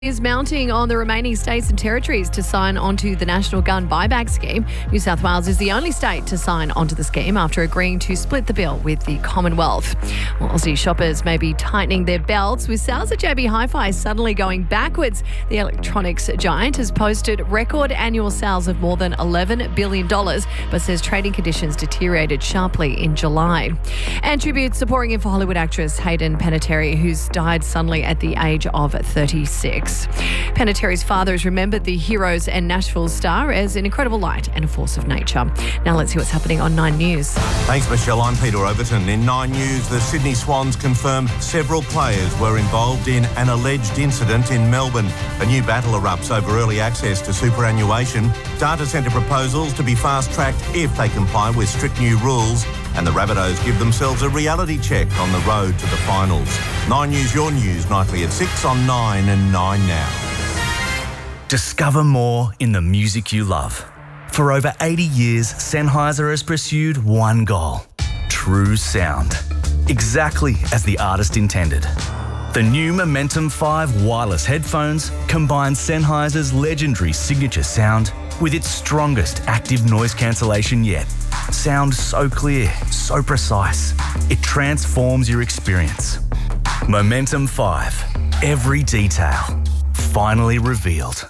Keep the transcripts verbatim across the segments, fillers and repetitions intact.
Is mounting on the remaining states and territories to sign onto the National Gun Buyback Scheme. New South Wales is the only state to sign onto the scheme after agreeing to split the bill with the Commonwealth. Well, Aussie shoppers may be tightening their belts with sales at J B Hi-Fi suddenly going backwards. The electronics giant has posted record annual sales of more than eleven billion dollars, but says trading conditions deteriorated sharply in July. And tributes are pouring in for Hollywood actress Hayden Panettiere, who's died suddenly at the age of thirty-six. Panettieri's father has remembered the Heroes and Nashville star as an incredible light and a force of nature. Now let's see what's happening on Nine News. Thanks, Michelle. I'm Peter Overton. In Nine News, the Sydney Swans confirm several players were involved in an alleged incident in Melbourne. A new battle erupts over early access to superannuation. Data centre proposals to be fast-tracked if they comply with strict new rules. And the Rabbitohs give themselves a reality check on the road to the finals. Nine News, your news, nightly at six on Nine and Nine now. Discover more in the music you love. For over eighty years, Sennheiser has pursued one goal: true sound. Exactly as the artist intended. The new Momentum five wireless headphones combine Sennheiser's legendary signature sound with its strongest active noise cancellation yet. Sound so clear, so precise, it transforms your experience. Momentum five, every detail, finally revealed.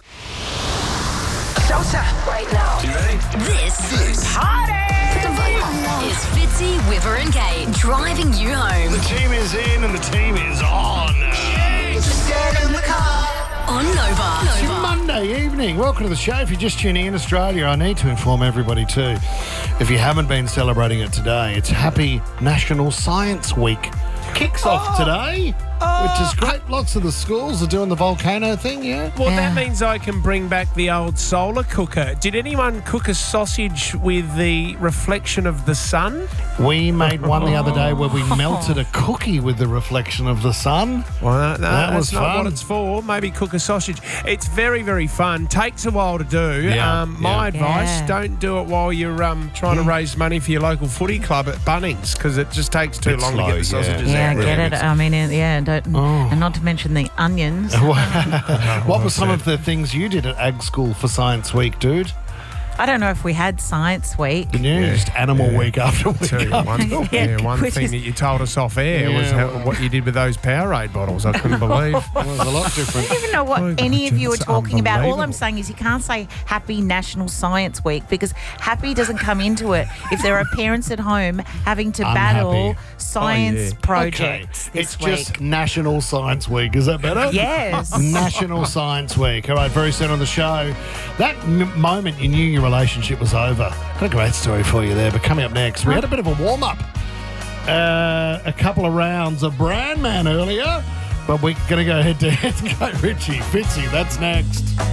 Showtime right now. You ready? This, this. Party! Is Fitzy, Wiver and Kate driving you home. The team is in and the team is on. Just get in the car. On Nova. It's Nova. Monday evening. Welcome to the show. If you're just tuning in Australia, I need to inform everybody too. If you haven't been celebrating it today, it's Happy National Science Week. Kicks off Oh. today, Oh. which is great. Lots of the schools are doing the volcano thing, yeah? Well, Yeah. that means I can bring back the old solar cooker. Did anyone cook a sausage with the reflection of the sun? We made one the other day where we melted a cookie with the reflection of the sun. Well, no, no, That that's was not fun. what it's for. Maybe cook a sausage. It's very, very fun. Takes a while to do. Yeah, Um, my yeah. advice, Yeah. don't do it while you're um, trying to raise money for your local footy club at Bunnings, because it just takes too Bit long slow, to get the yeah. sausages Yeah, out. really get it. makes I mean, uh, yeah, don't, Oh. and not to mention the onions. What were some of the things you did at Ag School for Science Week, dude? I don't know if we had Science Week. Didn't you? Yeah. Just Animal Yeah. Week after week Tell you after one, week. yeah, Yeah, one which thing is- that you told us off air was Yeah, how, well- what you did with those Powerade bottles. I couldn't believe. It was a lot different. I don't even know what Oh, any of you are it's talking about. All I'm unbelievable. saying is you can't say Happy National Science Week because happy doesn't come into it if there are parents at home having to Unhappy. battle science Oh, yeah. projects Okay. this It's week. just National Science Week. Is that better? Yes. National Science Week. All right, very soon on the show. That m- moment you knew your relationship was over. Got a great story for you there, but coming up next, we had a bit of a warm-up. Uh, a couple of rounds of Brand Man earlier, but we're going to go head-to-head. Go Richie, Fitzy, that's next.